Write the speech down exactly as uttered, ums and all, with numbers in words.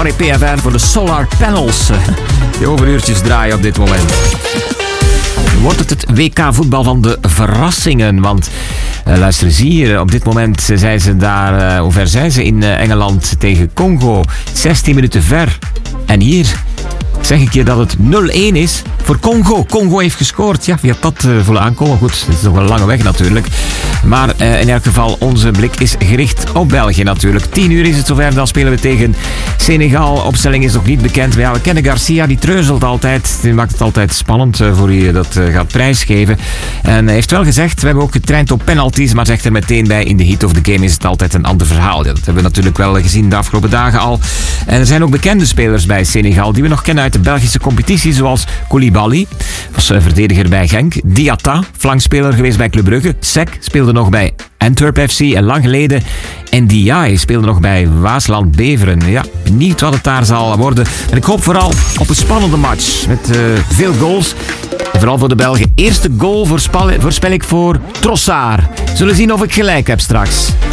Sorry P F R voor de Solar Panels. Die overuurtjes draaien op dit moment. Wordt het het W K voetbal van de verrassingen? Want uh, luister eens hier, op dit moment zijn ze daar, uh, hoe ver zijn ze in uh, Engeland tegen Congo? zestien minuten ver. En hier zeg ik je dat het nul-één is voor Congo. Congo heeft gescoord. Ja, wie had dat uh, voelen aankomen? Goed, het is nog een lange weg natuurlijk. Maar uh, in elk geval, onze blik is gericht op België natuurlijk. tien uur is het zover, dan spelen we tegen Senegal. Opstelling is nog niet bekend. Maar ja, we kennen Garcia, die treuzelt altijd. Die maakt het altijd spannend uh, voor wie dat uh, gaat prijsgeven. En hij heeft wel gezegd, we hebben ook getraind op penalties, maar zegt er meteen bij, in de heat of the game is het altijd een ander verhaal. Ja, dat hebben we natuurlijk wel gezien de afgelopen dagen al. En er zijn ook bekende spelers bij Senegal die we nog kennen uit de Belgische competitie, zoals Koulibaly, was verdediger bij Genk. Diatta, flankspeler geweest bij Club Brugge. Sek speelde nog bij Antwerp F C en lang geleden Ndiaye speelde nog bij Waasland Beveren. Ja, benieuwd wat het daar zal worden. En ik hoop vooral op een spannende match met uh, veel goals. En vooral voor de Belgen. Eerste goal voorspel, voorspel ik voor Trossard. Zullen zien of ik gelijk heb straks.